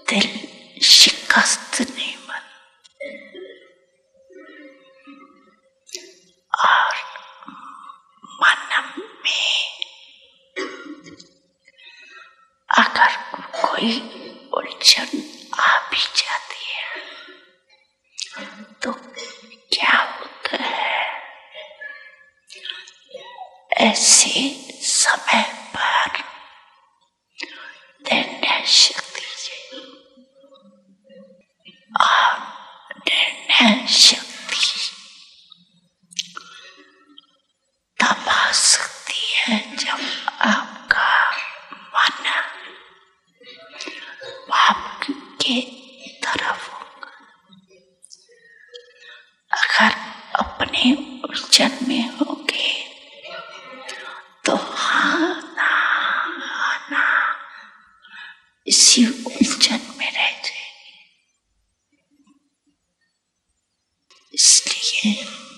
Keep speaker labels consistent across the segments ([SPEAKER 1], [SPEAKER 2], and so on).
[SPEAKER 1] दिल शिकस्त नहीं बन और मन में अगर कोई उलझन आ भी जाती है तो क्या होता है, ऐसे समय पर निर्णय शक्ति से और निर्णय शक्ति तब आ सकती है जब आपका मन आपके तरफ होगा। अगर अपने उलझन में होगे तो हाँ ना इसी उलझन में रह जाएगी। इसलिए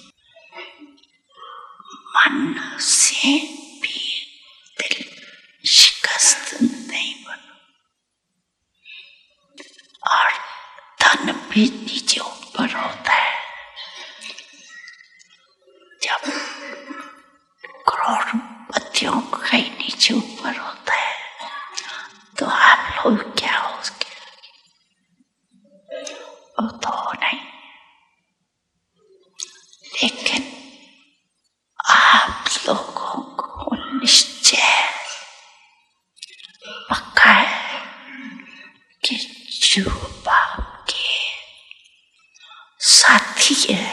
[SPEAKER 1] मन से भी दिल शिकस्त नहीं बनो और धन भी नीचे ऊपर होता है। जब करोड़पतियों का ही नीचे ऊपर होता है तो आप लोग क्या हो सके, वो तो नहीं। लेकिन आप लोगों को निश्चय पक्का है कि जो बाप के साथी है,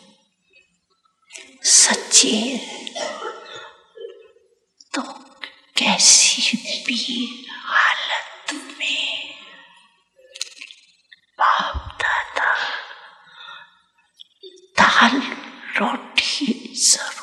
[SPEAKER 1] सच्चे है, तो कैसी भी हालत में बाप दादा दाल रोटी सब